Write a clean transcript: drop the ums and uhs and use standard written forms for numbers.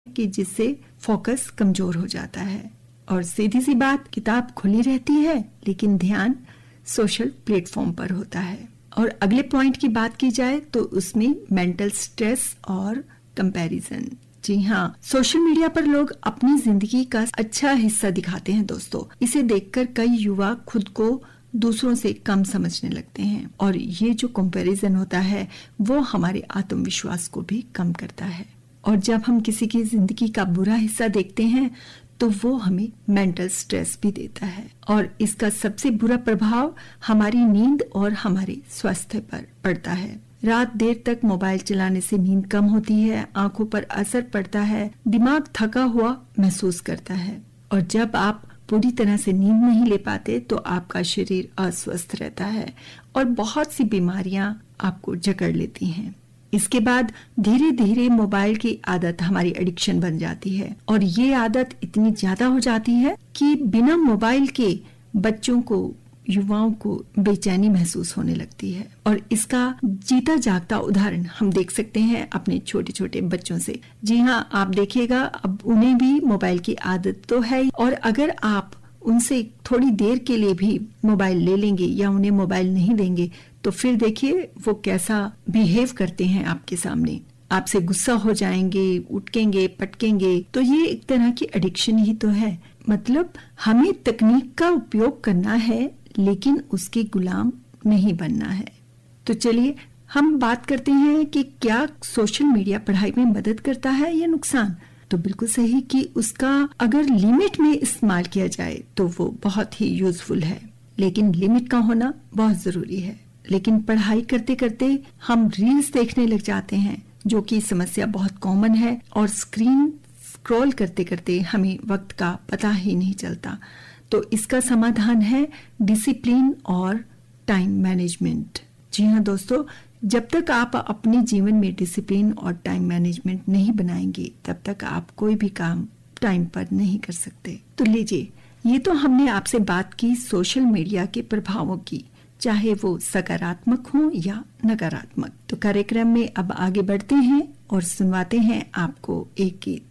कि जिससे फोकस कमजोर हो जाता है। और सीधी सी बात, किताब खुली रहती है लेकिन ध्यान सोशल प्लेटफॉर्म पर होता है। और अगले पॉइंट की बात की जाए तो उसमें मेंटल स्ट्रेस और कंपैरिजन। जी हाँ, सोशल मीडिया पर लोग अपनी जिंदगी का अच्छा हिस्सा दिखाते हैं दोस्तों। इसे देखकर कई युवा खुद को दूसरों से कम समझने लगते हैं और ये जो कंपैरिजन होता है वो हमारे आत्मविश्वास को भी कम करता है। और जब हम किसी की जिंदगी का बुरा हिस्सा देखते हैं तो वो हमें मेंटल स्ट्रेस भी देता है और इसका सबसे बुरा प्रभाव हमारी नींद और हमारे स्वास्थ्य पर पड़ता है। रात देर तक मोबाइल चलाने से नींद कम होती है, आंखों पर असर पड़ता है, दिमाग थका हुआ महसूस करता है और जब आप पूरी तरह से नींद नहीं ले पाते तो आपका शरीर अस्वस्थ रहता है और बहुत सी बीमारियां आपको जकड़ लेती हैं। इसके बाद धीरे धीरे मोबाइल की आदत हमारी एडिक्शन बन जाती है और ये आदत इतनी ज्यादा हो जाती है कि बिना मोबाइल के बच्चों को, युवाओं को बेचैनी महसूस होने लगती है। और इसका जीता जागता उदाहरण हम देख सकते हैं अपने छोटे छोटे बच्चों से। जी हाँ, आप देखिएगा अब उन्हें भी मोबाइल की आदत तो है और अगर आप उनसे थोड़ी देर के लिए भी मोबाइल ले लेंगे या उन्हें मोबाइल नहीं देंगे तो फिर देखिए वो कैसा बिहेव करते हैं आपके सामने। आपसे गुस्सा हो जाएंगे, उठकेंगे, पटकेंगे। तो ये एक तरह की एडिक्शन ही तो है। मतलब हमें तकनीक का उपयोग करना है लेकिन उसके गुलाम नहीं बनना है। तो चलिए हम बात करते हैं कि क्या सोशल मीडिया पढ़ाई में मदद करता है या नुकसान। तो बिल्कुल सही कि उसका अगर लिमिट में इस्तेमाल किया जाए तो वो बहुत ही यूजफुल है, लेकिन लिमिट का होना बहुत जरूरी है। लेकिन पढ़ाई करते करते हम रील्स देखने लग जाते हैं जो कि समस्या बहुत कॉमन है और स्क्रीन स्क्रॉल करते करते हमें वक्त का पता ही नहीं चलता। तो इसका समाधान है डिसिप्लिन और टाइम मैनेजमेंट। जी हाँ दोस्तों, जब तक आप अपने जीवन में डिसिप्लिन और टाइम मैनेजमेंट नहीं बनाएंगे तब तक आप कोई भी काम टाइम पर नहीं कर सकते। तो लीजिए, ये तो हमने आपसे बात की सोशल मीडिया के प्रभावों की, चाहे वो सकारात्मक हो या नकारात्मक। तो कार्यक्रम में अब आगे बढ़ते हैं और सुनवाते हैं आपको एक गीत।